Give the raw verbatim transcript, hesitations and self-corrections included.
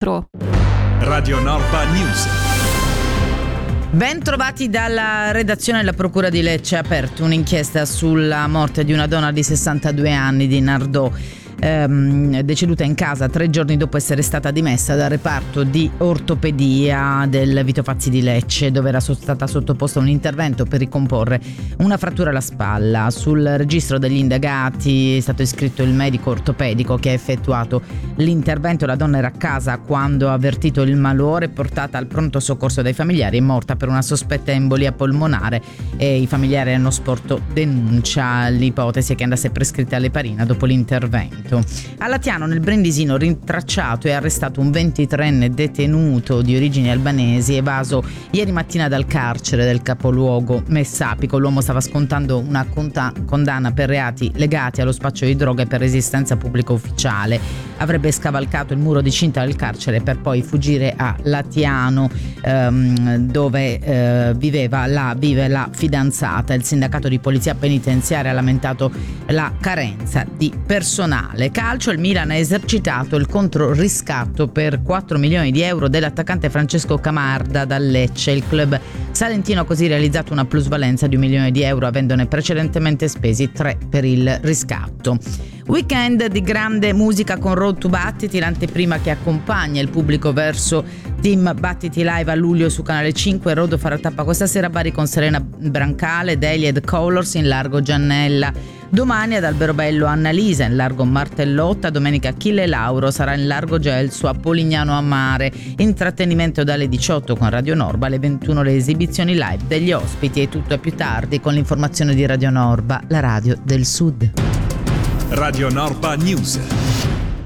quattro. Radio Norba News. Ben trovati dalla redazione. La Procura di Lecce ha aperto un'inchiesta sulla morte di una donna di sessantadue anni di Nardò, ehm, deceduta in casa tre giorni dopo essere stata dimessa dal reparto di ortopedia del Vito Fazzi di Lecce, dove era stata sottoposta a un intervento per ricomporre una frattura alla spalla. Sul registro degli indagati è stato iscritto il medico ortopedico che ha effettuato l'intervento. La donna era a casa quando ha avvertito il malore, portata al pronto soccorso dai familiari, è morta per una sospetta embolia polmonare e i familiari hanno sporto denuncia. L'ipotesi è che andasse prescritta all'eparina dopo l'intervento. A Latiano, nel Brindisino, rintracciato e arrestato un ventitreenne detenuto di origini albanesi, evaso ieri mattina dal carcere del capoluogo Messapico. L'uomo stava scontando una conta- condanna per reati legati allo spaccio di droga e per resistenza pubblica ufficiale. Avrebbe scavalcato il muro di cinta del carcere per poi fuggire a Latiano, ehm, dove eh, viveva la, vive la fidanzata. Il sindacato di polizia penitenziaria ha lamentato la carenza di personale. Calcio, il Milan ha esercitato il controriscatto per quattro milioni di euro dell'attaccante Francesco Camarda dal Lecce. Il club salentino ha così realizzato una plusvalenza di un milione di euro, avendone precedentemente spesi tre per il riscatto. Weekend di grande musica con Road to Battiti, l'anteprima che accompagna il pubblico verso Team Battiti Live a luglio su Canale cinque. Rodo farà tappa questa sera a Bari con Serena Brancale, Delia ed Colors in largo Giannella. Domani ad Alberobello Annalisa in largo Martellotta. Domenica Achille Lauro sarà in largo Gelso a Polignano a Mare. Intrattenimento dalle diciotto con Radio Norba, alle ventuno le esibizioni live degli ospiti e tutto a più tardi con l'informazione di Radio Norba, la radio del Sud. Radio Norba News.